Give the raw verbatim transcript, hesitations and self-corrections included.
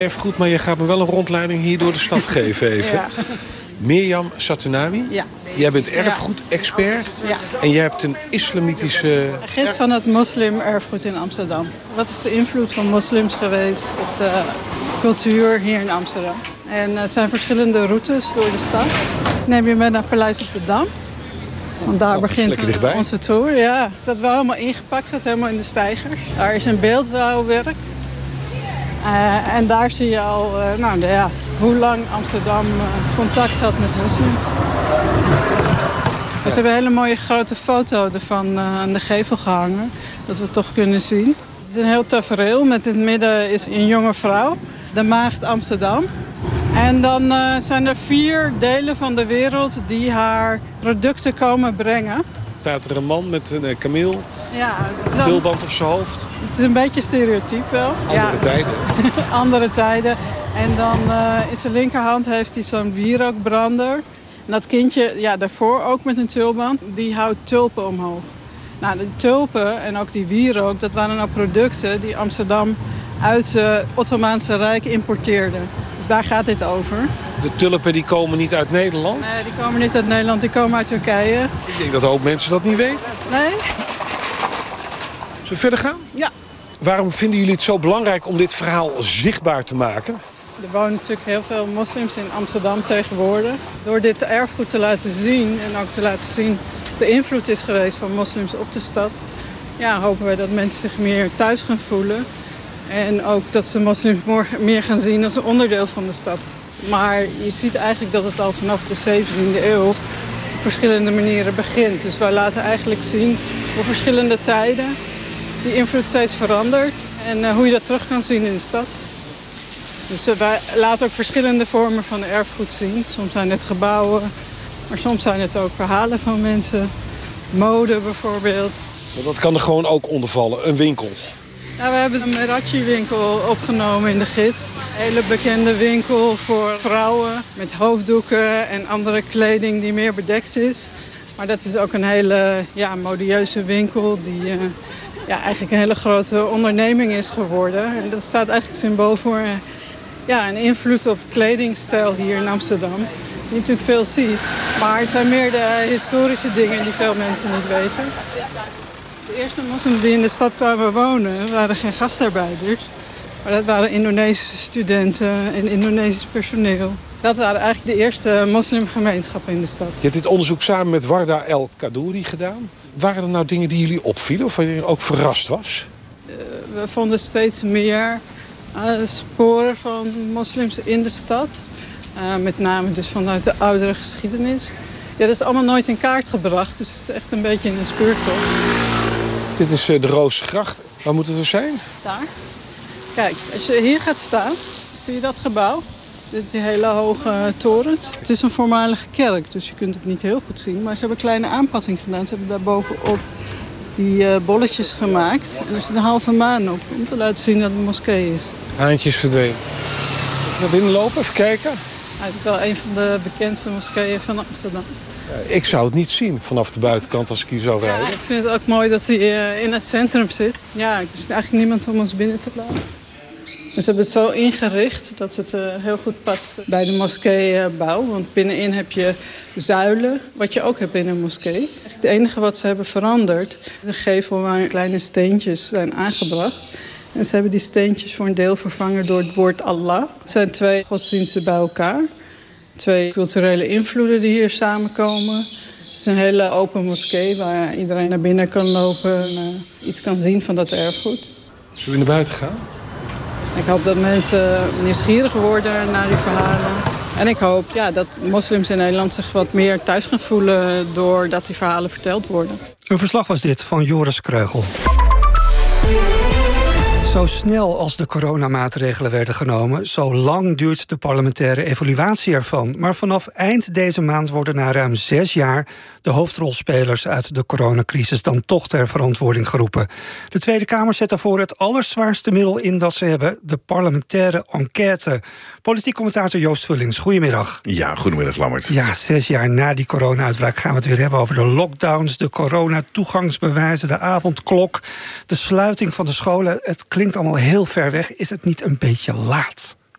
Erfgoed, maar je gaat me wel een rondleiding hier door de stad geven even. Ja. Mirjam Satounawi, ja. Jij bent erfgoed-expert. Ja. En jij hebt een islamitische... Gids van het moslim-erfgoed in Amsterdam. Wat is de invloed van moslims geweest op de cultuur hier in Amsterdam? En het zijn verschillende routes door de stad. Neem je mee naar Paleis op de Dam. Want daar oh, begint onze tour. Ja, het staat wel helemaal ingepakt, staat helemaal in de steiger. Daar is een beeldbouwwerk. Uh, en daar zie je al uh, nou, de, ja, hoe lang Amsterdam uh, contact had met moslims. Dus we hebben een hele mooie grote foto ervan uh, aan de gevel gehangen. Dat we het toch kunnen zien. Het is een heel tafereel. Met in het midden is een jonge vrouw. De Maagd Amsterdam. En dan uh, zijn er vier delen van de wereld die haar producten komen brengen. Staat er een man met een kameel, ja, een tulband op zijn hoofd. Het is een beetje stereotyp wel. Andere ja. tijden. Andere tijden. En dan uh, in zijn linkerhand heeft hij zo'n wierookbrander. En dat kindje, ja, daarvoor ook met een tulband, die houdt tulpen omhoog. Nou, de tulpen en ook die wierook, dat waren nou producten die Amsterdam uit het Ottomaanse Rijk importeerde. Dus daar gaat dit over. De tulpen die komen niet uit Nederland? Nee, die komen niet uit Nederland, die komen uit Turkije. Ik denk dat ook mensen dat niet weten. Nee. Zullen we verder gaan? Ja. Waarom vinden jullie het zo belangrijk om dit verhaal zichtbaar te maken? Er wonen natuurlijk heel veel moslims in Amsterdam tegenwoordig. Door dit erfgoed te laten zien en ook te laten zien wat de invloed is geweest van moslims op de stad, ja, hopen we dat mensen zich meer thuis gaan voelen. En ook dat ze moslims meer gaan zien als een onderdeel van de stad. Maar je ziet eigenlijk dat het al vanaf de zeventiende eeuw op verschillende manieren begint. Dus wij laten eigenlijk zien hoe verschillende tijden die invloed steeds verandert. En uh, hoe je dat terug kan zien in de stad. Dus uh, wij laten ook verschillende vormen van erfgoed zien. Soms zijn het gebouwen, maar soms zijn het ook verhalen van mensen. Mode bijvoorbeeld. Maar dat kan er gewoon ook onder vallen, een winkel. Ja, we hebben een Merachi-winkel opgenomen in de gids. Een hele bekende winkel voor vrouwen met hoofddoeken en andere kleding die meer bedekt is. Maar dat is ook een hele ja, modieuze winkel die uh, ja, eigenlijk een hele grote onderneming is geworden. En dat staat eigenlijk symbool voor uh, ja, een invloed op kledingstijl hier in Amsterdam. Die je natuurlijk veel ziet, maar het zijn meer de historische dingen die veel mensen niet weten. De eerste moslims die in de stad kwamen wonen waren geen gastarbeiders. Maar dat waren Indonesische studenten en Indonesisch personeel. Dat waren eigenlijk de eerste moslimgemeenschappen in de stad. Je hebt dit onderzoek samen met Warda El Kadouri gedaan. Waren er nou dingen die jullie opvielen of waar je ook verrast was? Uh, we vonden steeds meer uh, sporen van moslims in de stad. Uh, met name dus vanuit de oudere geschiedenis. Ja, dat is allemaal nooit in kaart gebracht, dus het is echt een beetje een speurtocht. Dit is de Roosgracht. Waar moeten we zijn? Daar. Kijk, als je hier gaat staan, zie je dat gebouw? Dit die hele hoge torens. Het is een voormalige kerk, dus je kunt het niet heel goed zien. Maar ze hebben een kleine aanpassing gedaan. Ze hebben daar bovenop die uh, bolletjes gemaakt. En er zit een halve maan op, om te laten zien dat het een moskee is. Haantjes verdwenen. Naar binnen lopen, even kijken. Eigenlijk wel een van de bekendste moskeeën van Amsterdam. Ja, ik zou het niet zien vanaf de buitenkant als ik hier zou rijden. Ja, ik vind het ook mooi dat hij uh, in het centrum zit. Ja, er is eigenlijk niemand om ons binnen te laten. Dus ze hebben het zo ingericht dat het uh, heel goed past bij de moskeebouw. Want binnenin heb je zuilen, wat je ook hebt in een moskee. Het enige wat ze hebben veranderd, de gevel waar kleine steentjes zijn aangebracht. En ze hebben die steentjes voor een deel vervangen door het woord Allah. Het zijn twee godsdiensten bij elkaar. Twee culturele invloeden die hier samenkomen. Het is een hele open moskee waar iedereen naar binnen kan lopen en uh, iets kan zien van dat erfgoed. Zullen we naar buiten gaan? Ik hoop dat mensen nieuwsgierig worden naar die verhalen. En ik hoop ja, dat moslims in Nederland zich wat meer thuis gaan voelen doordat die verhalen verteld worden. Een verslag was dit van Joris Kreugel. Zo snel als de coronamaatregelen werden genomen, zo lang duurt de parlementaire evaluatie ervan. Maar vanaf eind deze maand worden na ruim zes jaar de hoofdrolspelers uit de coronacrisis dan toch ter verantwoording geroepen. De Tweede Kamer zet daarvoor het allerzwaarste middel in dat ze hebben, de parlementaire enquête. Politiek commentator Joost Vullings, goedemiddag. Ja, goedemiddag Lammert. Ja, zes jaar na die corona-uitbraak gaan we het weer hebben over de lockdowns, de corona-toegangsbewijzen, de avondklok, de sluiting van de scholen. Het klinkt allemaal heel ver weg. Is het niet een beetje laat?